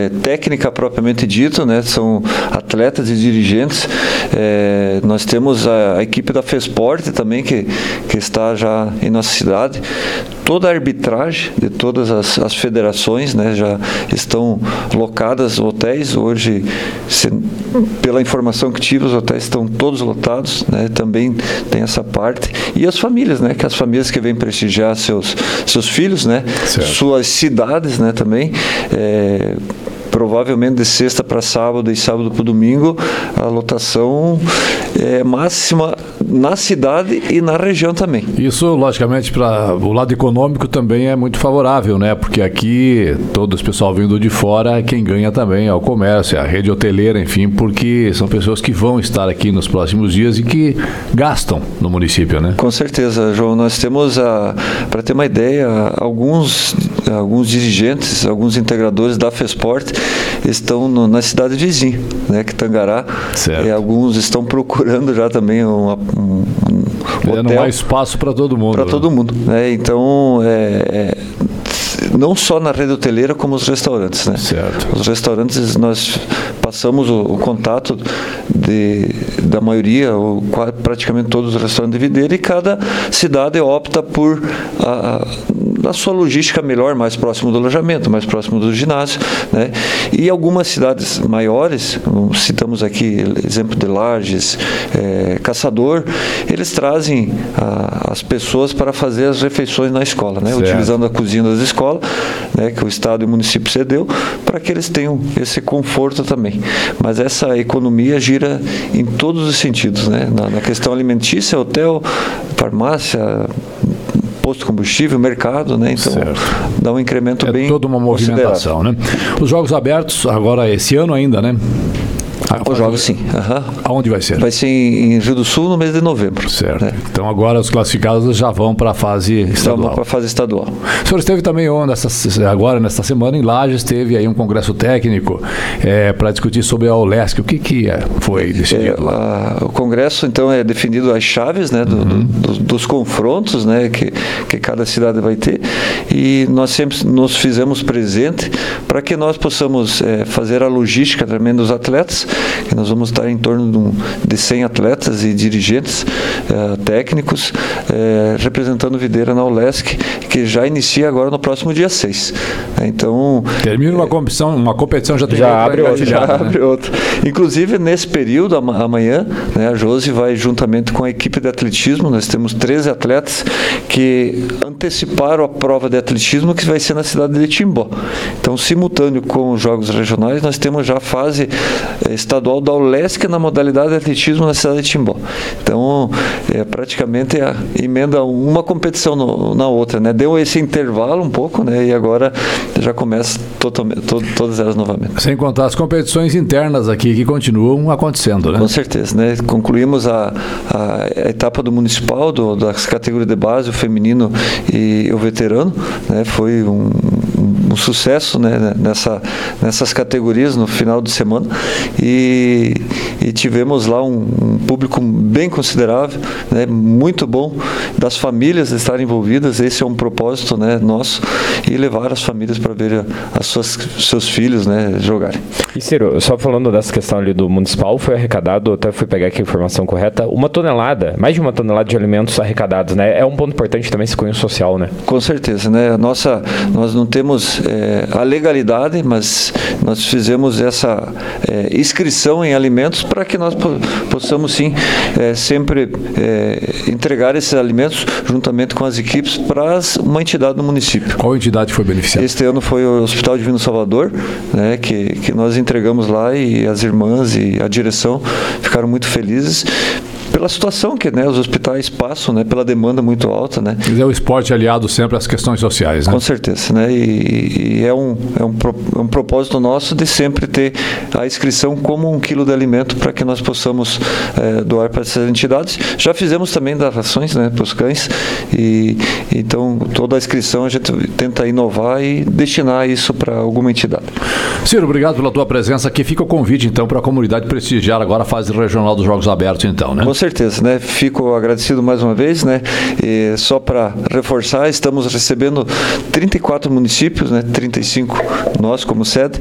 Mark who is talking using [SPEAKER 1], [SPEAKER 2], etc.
[SPEAKER 1] técnica propriamente dito, né? São atletas e dirigentes. Nós temos a equipe da FESPORT também, que está já em nossa cidade. Toda a arbitragem de todas as federações, né, já estão locadas hotéis. Hoje, pela informação que tive, os hotéis estão todos lotados, né, também tem essa parte. E as famílias, né, que as famílias que vêm prestigiar seus filhos, né, suas cidades, né, também. Provavelmente de sexta para sábado e sábado para domingo, a lotação é máxima na cidade e na região também.
[SPEAKER 2] Isso, logicamente, para o lado econômico também é muito favorável, né? Porque aqui, todo esse pessoal vindo de fora, quem ganha também é o comércio, é a rede hoteleira, enfim, porque são pessoas que vão estar aqui nos próximos dias e que gastam no município, né?
[SPEAKER 1] Com certeza, João. Nós temos, para ter uma ideia, alguns dirigentes, alguns integradores da FESPORT estão na cidade vizinha, né, que Tangará.
[SPEAKER 2] Certo.
[SPEAKER 1] E alguns estão procurando já também um hotel.
[SPEAKER 2] Não há espaço para todo mundo.
[SPEAKER 1] Para todo mundo, né? Então, não só na rede hoteleira, como os restaurantes, né?
[SPEAKER 2] Certo.
[SPEAKER 1] Os restaurantes, nós passamos o contato da maioria, ou praticamente todos os restaurantes de Videira, e cada cidade opta por a sua logística melhor, mais próximo do alojamento, mais próximo do ginásio, né? E algumas cidades maiores, citamos aqui exemplo de Lages, Caçador, eles trazem as pessoas para fazer as refeições na escola, né? Utilizando a cozinha das escolas, né, que o Estado e o município cedeu, para que eles tenham esse conforto também. Mas essa economia gira em todos os sentidos, né? Na questão alimentícia, hotel, farmácia, posto de combustível, mercado, né? Então, dá um incremento bem
[SPEAKER 2] toda uma movimentação, né? Os Jogos Abertos, agora esse ano ainda, né?
[SPEAKER 1] Os jogos, sim.
[SPEAKER 2] Aonde vai ser?
[SPEAKER 1] Vai ser em Rio do Sul, no mês de novembro.
[SPEAKER 2] Certo. Né? Então agora os classificados já vão para a fase estadual.
[SPEAKER 1] Já vão para a fase estadual.
[SPEAKER 2] O senhor esteve também agora, nesta semana, em Lages, teve aí um congresso técnico para discutir sobre a ULESC. O que foi decidido lá?
[SPEAKER 1] O congresso, então, é definido as chaves, né, dos confrontos, né, que cada cidade vai ter, e nós sempre nos fizemos presente para que nós possamos fazer a logística também dos atletas, que nós vamos estar em torno de 100 atletas e dirigentes técnicos representando Videira na ULESC, que já inicia agora no próximo dia 6. Então,
[SPEAKER 2] termina uma competição já tem
[SPEAKER 1] abre outra. Inclusive, nesse período, amanhã, né, a Josi vai juntamente com a equipe de atletismo. Nós temos 13 atletas que anteciparam a prova de atletismo, que vai ser na cidade de Timbó. Então, simultâneo com os Jogos Regionais, nós temos já a fase estadual da ULESC na modalidade de atletismo na cidade de Timbó. Então, praticamente emenda uma competição na outra, né? Deu esse intervalo um pouco, né? E agora já começa todas elas novamente.
[SPEAKER 2] Sem contar as competições internas aqui que continuam acontecendo, né?
[SPEAKER 1] Com certeza, né? Concluímos a etapa do municipal, das categorias de base, o feminino e o veterano, né? Foi um sucesso, né, nessas categorias no final de semana, e tivemos lá um público bem considerável, né, muito bom, das famílias estarem envolvidas. Esse é um propósito, né, nosso, e levar as famílias para ver seus filhos, né, jogarem.
[SPEAKER 3] E Ciro, só falando dessa questão ali do municipal, foi arrecadado, até fui pegar aqui a informação correta, mais de uma tonelada de alimentos arrecadados, né? É um ponto importante também esse cunho social, né?
[SPEAKER 1] Com certeza, né? Nós não temos a legalidade, mas nós fizemos essa inscrição em alimentos para que nós possamos, sim, sempre entregar esses alimentos juntamente com as equipes para uma entidade do município.
[SPEAKER 2] Qual entidade foi beneficiada?
[SPEAKER 1] Este ano foi o Hospital Divino Salvador, né, que nós entregamos lá, e as irmãs e a direção ficaram muito felizes pela situação que, né, os hospitais passam, né, pela demanda muito alta, né.
[SPEAKER 2] É o esporte aliado sempre às questões sociais, né?
[SPEAKER 1] Com certeza, né, e é um propósito nosso de sempre ter a inscrição como 1 quilo de alimento para que nós possamos doar para essas entidades. Já fizemos também das rações, né, para os cães, e então toda a inscrição a gente tenta inovar e destinar isso para alguma entidade.
[SPEAKER 2] Ciro, obrigado pela tua presença aqui. Fica o convite, então, para a comunidade prestigiar agora a fase regional dos Jogos Abertos, então, né?
[SPEAKER 1] Com certeza, né? Fico agradecido mais uma vez, né? E só para reforçar, estamos recebendo 34 municípios, né? 35 nós como sede,